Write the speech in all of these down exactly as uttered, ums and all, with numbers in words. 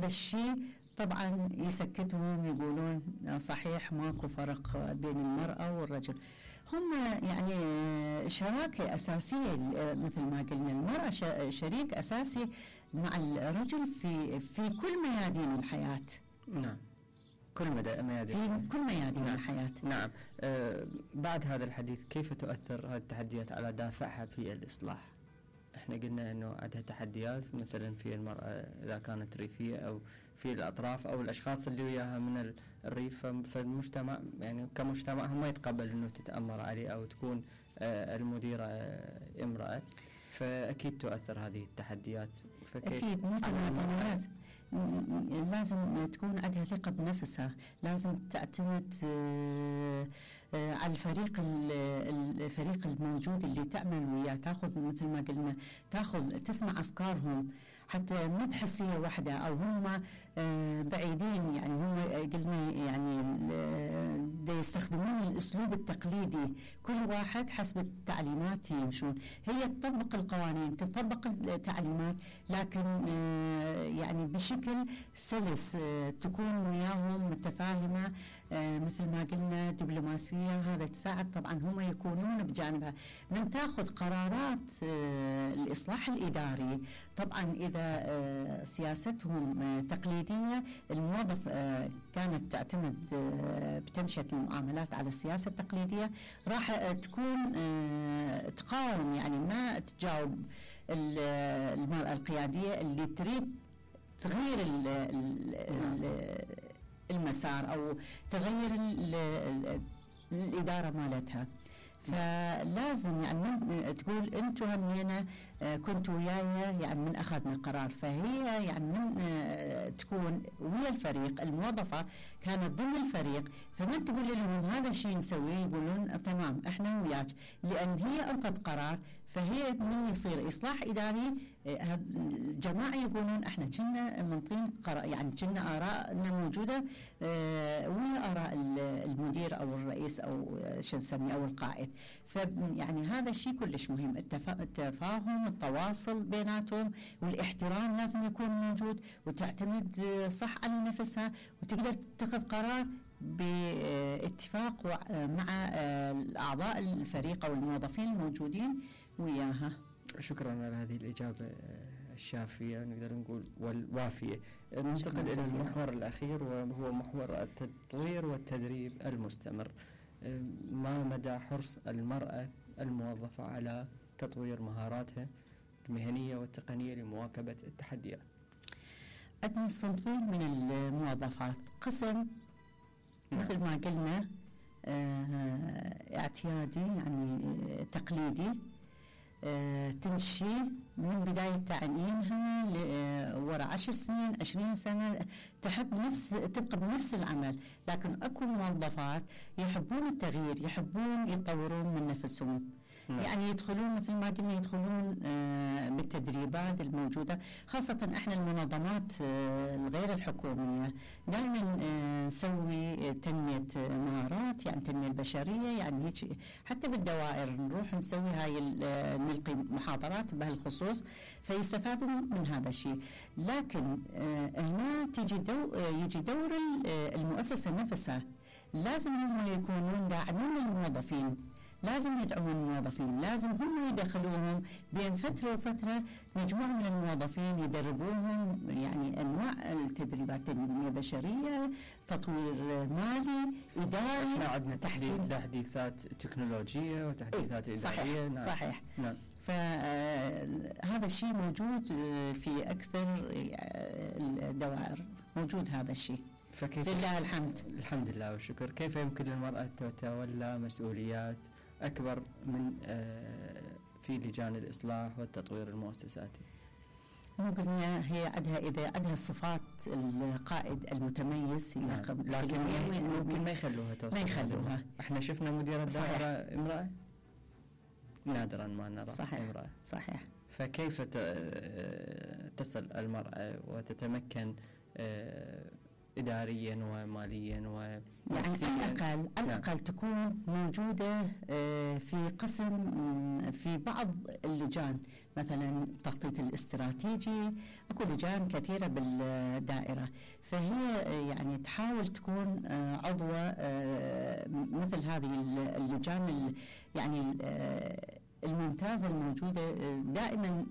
الشيء طبعا يسكتهم، يقولون صحيح ماكو فرق بين المرأة والرجل. هم يعني شراكة أساسية مثل ما قلنا، المرأة شريك أساسي مع الرجل في في كل ميادين الحياة. نعم، كل مدى ميادين في كل ميادين نعم. الحياة. نعم. آه بعد هذا الحديث، كيف تؤثر هذه التحديات على دافعها في الإصلاح؟ احنا قلنا انه عندها تحديات مثلا في المرأة اذا كانت ريفية او في الاطراف او الاشخاص اللي وياها من الريف، فالمجتمع يعني كمجتمع هم ما يتقبل انه تتأمر عليه او تكون آه المديرة آه امرأة، فاكيد تؤثر هذه التحديات. فكيف اكيد مثل ما لازم لازم تكون عندها ثقة بنفسها، لازم تعتمد على الفريق الفريق الموجود اللي تعمل وياه، تاخذ مثل ما قلنا تاخذ تسمع افكارهم، حتى ما تحس هي وحده او هم بعيدين. يعني هم قلنا يعني يستخدمون الاسلوب التقليدي، كل واحد حسب التعليمات يمشون، هي تطبق القوانين تطبق التعليمات، لكن يعني بشكل سلس تكون وياهم متفاهمة مثل ما قلنا دبلوماسية. هذا تساعد طبعا هم يكونون بجانبها. من تاخذ قرارات الإصلاح الإداري طبعا إذا سياستهم تقليدية، الموظف كانت تعتمد بتمشية المعاملات على السياسة التقليدية، راح تكون تقاوم، يعني ما تجاوب المرأة القيادية اللي تريد تغير ال ال المسار أو تغير ال ال الإدارة مالتها. فلازم يعني تقول انتم همينا كنتوا وياي، يعني من اخذنا قرار، فهي يعني من تكون ويا الفريق، الموظفه كانت ضمن الفريق، فمن تقول لهم هذا الشيء نسويه يقولون تمام احنا وياك، لان هي انقذ قرار. فهي من يصير اصلاح اداري الجماعه يقولون احنا كنا منطين قرار، يعني كنا ارائنا موجوده ويا اراء المدير او الرئيس او شو نسميه او القائد. فيعني هذا الشيء كلش مهم، التفاهم، التواصل بيناتهم، والاحترام لازم يكون موجود، وتعتمد صح على نفسها، وتقدر تتخذ قرار باتفاق مع اعضاء الفريق او الموظفين الموجودين وياها. شكرا على هذه الإجابة الشافية نقدر نقول والوافية. ننتقل إلى المحور الأخير وهو محور التطوير والتدريب المستمر. ما مدى حرص المرأة الموظفة على تطوير مهاراتها المهنية والتقنية لمواكبة التحديات؟ عندنا صنفين من الموظفات، قسم مثل ما قلنا اعتيادي يعني تقليدي، أه تمشي من بداية تعيينها وراء عشر سنين عشرين سنة تحب نفس تبقى بنفس العمل. لكن أكو موظفات يحبون التغيير، يحبون يطورون من نفسهم، م. يعني يدخلون مثل ما قلنا يدخلون آه بالتدريبات الموجودة، خاصة احنا المنظمات آه الغير الحكومية دائما آه نسوي تنمية مهارات، يعني تنمية البشرية، يعني هيك حتى بالدوائر نروح نسوي هاي نلقي محاضرات بهالخصوص فيستفادون من هذا الشيء. لكن آه هنا تيجي دو آه يجي دور المؤسسة نفسها، لازم هم يكونون داعمين للموظفين، لازم يدعمون الموظفين، لازم هم يدخلوهم بين فترة وفترة مجموعة من الموظفين يدربوهم، يعني أنواع التدريبات، تنمية بشرية، تطوير مالي، إداري. احنا عندنا تحديثات تكنولوجية وتحديثات إيه؟ إدارية. صحيح. نعم. صحيح. نعم. فهذا الشيء موجود في أكثر الدوائر، موجود هذا الشيء. فكيف لله الحمد الحمد لله والشكر. كيف يمكن للمرأة تتولى مسؤوليات أكبر من في لجان الإصلاح والتطوير المؤسساتي؟ مو قلنا هي عندها إذا عندها صفات القائد المتميز، نعم. لكن ممكن ما يخلوها توصل، ما يخلوها. احنا شفنا مديرة دائرة امرأة نادرا ما نرى صحيح. امرأة. صحيح. فكيف تصل المرأة وتتمكن إداريا وماليا و يعني على الأقل على الأقل تكون موجودة في قسم في بعض اللجان، مثلا التخطيط الاستراتيجي، اكو لجان كثيرة بالدائرة، فهي يعني تحاول تكون عضوة مثل هذه اللجان يعني الممتازة الموجودة. دائما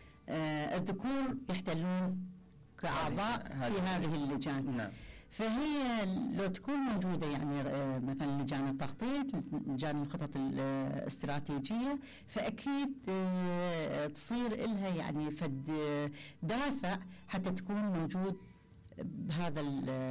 الذكور يحتلون كأعضاء في هذه اللجان. نعم. فهي لو تكون موجودة يعني مثلا لجان التخطيط، لجان الخطط الاستراتيجية، فأكيد تصير إلها يعني فد دافع حتى تكون موجود بهذا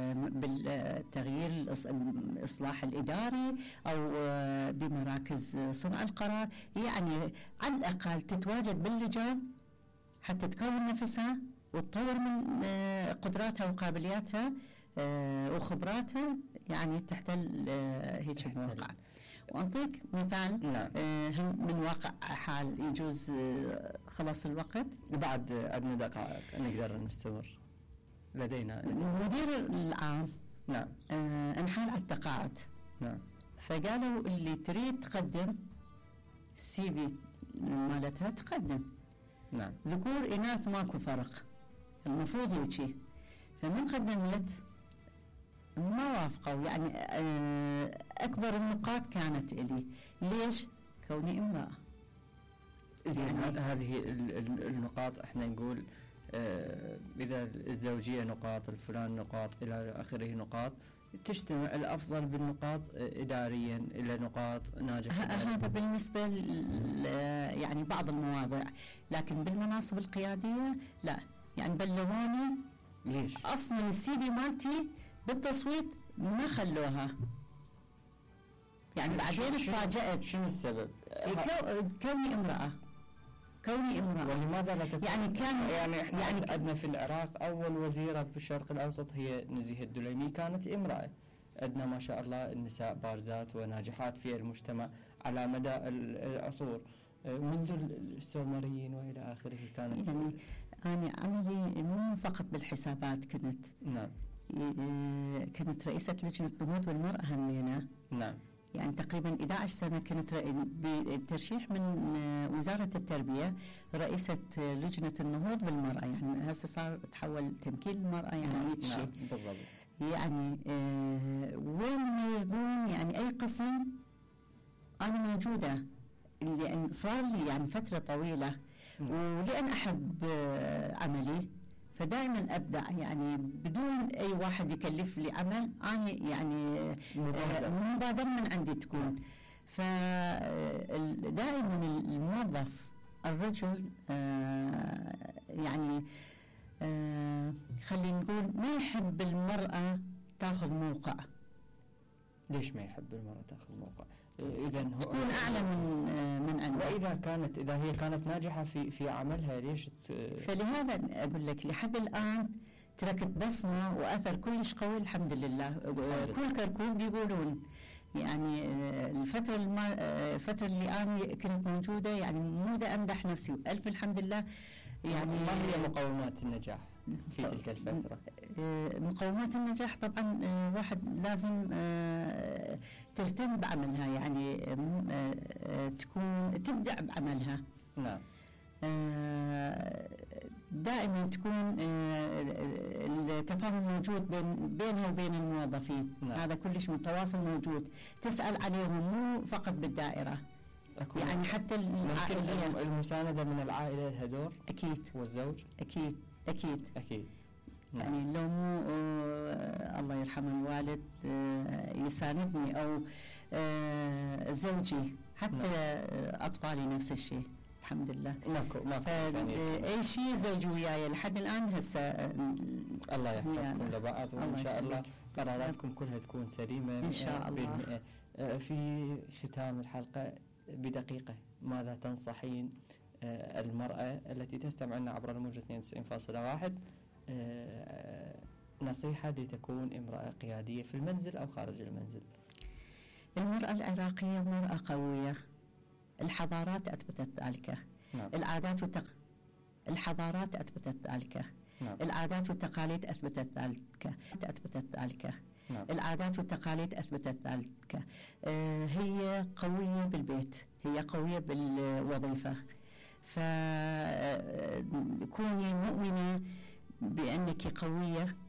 بالتغيير الإصلاح الإداري أو بمراكز صنع القرار. يعني على الأقل تتواجد باللجان حتى تكون نفسها وتطور من قدراتها وقابلياتها وخبراتها، يعني تحتل هيك مواقع. وأعطيك مثال نعم. من واقع حال، يجوز خلاص الوقت بعد عندنا دقائق نقدر نستمر. لدينا المدير العام نعم انحال على التقاعد. نعم. فقالوا اللي تريد تقدم السي في مالتها تقدم. نعم. ذكور إناث ماكو فرق، المفروض هيك. فمن قدمت ما وافقوا، يعني أكبر النقاط كانت إلي. ليش؟ كوني امرأة. زين يعني هذه النقاط احنا نقول اه إذا الزوجية نقاط، الفلان نقاط إلى آخره نقاط، تجتمع الأفضل بالنقاط إداريا إلى نقاط ناجحة. هذا بالنسبة يعني بعض المواضع، لكن بالمناصب القيادية لا. يعني بلغوني ليش؟ أصلا السي في مالتي بالتصويت ما خلوها. يعني بعدين تفاجأت. شنو السبب؟ كوني امرأة كوني امرأة ولماذا لا تكون؟ يعني كان يعني احنا يعني عندنا في العراق أول وزيرة بالشرق الأوسط هي نزيهة الدليمي، كانت امرأة. عندنا ما شاء الله النساء بارزات وناجحات في المجتمع على مدى العصور منذ السومريين وإلى آخره. كانت يعني أنا عملي مو فقط بالحسابات كنت. نعم. كانت رئيسة لجنة نهوض بالمرأة همينة. نعم. يعني تقريبا إحدى عشرة سنة كانت بترشيح من وزارة التربية رئيسة لجنة النهوض بالمرأة. يعني هسه صار تحول تمكين المرأة يعني هيك شيء. نعم بالضبط. يعني آه وين ما يرضون يعني أي قسم أنا موجودة، لأن صار لي يعني فترة طويلة. م. ولأن أحب آه عملي فدائما أبدع، يعني بدون أي واحد يكلف لي عمل. أنا يعني مبادرة من عندي تكون. فدائما الموظف الرجل آه يعني آه خلينا نقول ما يحب المرأة تأخذ موقع. ليش ما يحب المرأة تأخذ موقع؟ إذا تكون أعلى من من عنده. وإذا كانت إذا هي كانت ناجحة في في عملها ليش؟ فلهذا أقول لك لحد الآن تركت بصمة وأثر كلش قوي الحمد لله. كل كركوب يقولون يعني الفترة الما الفترة اللي أنا كنت موجودة يعني مو دا أمدح نفسي ألف الحمد لله. يعني ما هي مقومات النجاح في تلك الفترة؟ مقومات النجاح طبعا واحد لازم تهتم بعملها، يعني تكون تبدع بعملها. نعم. دائما تكون التفاهم موجود بين بينها وبين الموظفين. نعم. هذا كلش متواصل موجود، تسأل عليهم مو فقط بالدائرة. أكون. يعني حتى العائلية المساندة من العائلة لها دور أكيد، والزوج أكيد أكيد أكيد. نعم. يعني لو مو آه الله يرحم الوالد آه يساندني أو آه زوجي حتى نعم. آه أطفالي نفس الشيء الحمد لله. ماكو ماكو أي شيء زوجي وياي لحد الآن هسه. الله يحفظكم لبعض وإن شاء الله قراراتكم كلها تكون سليمة إن شاء الله. في ختام الحلقة بدقيقة ماذا تنصحين المرأة التي تستمع لنا عبر الموجة اثنين وتسعين فاصلة واحد نصيحة لتكون امرأة قيادية في المنزل أو خارج المنزل؟ المرأة العراقية مرأة قوية، الحضارات أثبتت ذلك. نعم. العادات والتق... الحضارات أثبتت ذلك. نعم. العادات والتقاليد أثبتت ذلك أثبتت ذلك نعم. العادات والتقاليد أثبتت ذلك. آه هي قوية بالبيت، هي قوية بالوظيفة، فكوني مؤمنة بأنك قوية